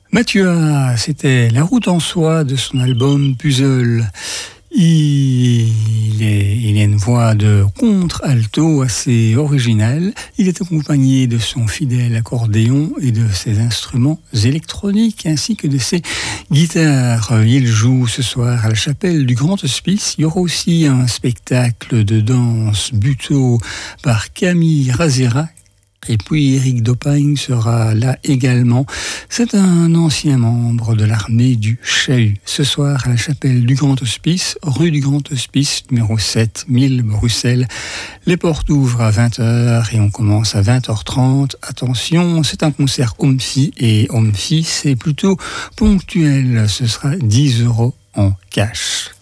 Mathieu A, c'était La route en soi de son album Puzzle. Il a une voix de contre-alto assez originale. Il est accompagné de son fidèle accordéon et de ses instruments électroniques ainsi que de ses guitares. Il joue ce soir à la chapelle du Grand Hospice. Il y aura aussi un spectacle de danse buto par Camille Razera. Et puis Eric Dopagne sera là également. C'est un ancien membre de l'armée du Chahut. Ce soir à la chapelle du Grand Hospice, rue du Grand Hospice, numéro 7, 1000 Bruxelles. Les portes ouvrent à 20h et on commence à 20h30. Attention, c'est un concert Omfi et Omfi c'est plutôt ponctuel. Ce sera 10 € en cash.